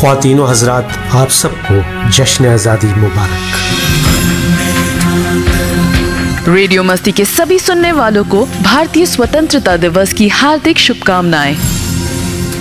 ख्वातीनो हजरात, आप सबको जश्न आज़ादी मुबारक। रेडियो मस्ती के सभी सुनने वालों को भारतीय स्वतंत्रता दिवस की हार्दिक शुभकामनाएं।